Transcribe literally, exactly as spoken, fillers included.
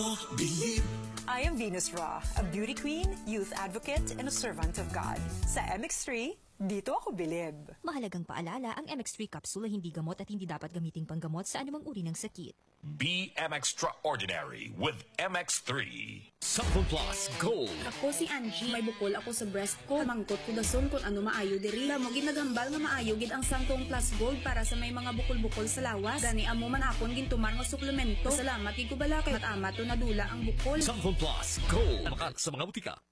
Believe. I am Venus Ra, a beauty queen, youth advocate, and a servant of God. Sa M X three, dito ako bilib. Mahalagang paalala, ang M X three capsule ay hindi gamot at hindi dapat gamiting panggamot sa anumang uri ng sakit. Be M Extraordinary with M X three. Sample Plus Gold. Ako si Angie, may bukol ako sa breast ko. Mangkot ko dason kung ano maayo diri. Lamo ginagambal nga maayo gid ang Sangkong Plus Gold para sa may mga bukol-bukol sa lawas. Gani amo man akon gintumar nga suplemento. Salamat gid ko bala kay matama to nadula ang bukol. Sample Plus Gold. Makat sa mga butika.